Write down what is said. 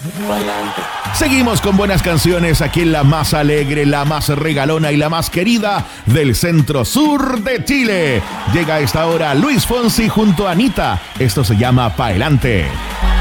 Seguimos con buenas canciones aquí en la más alegre, la más regalona y la más querida del centro sur de Chile. Llega a esta hora Luis Fonsi junto a Anita. Esto se llama Paelante.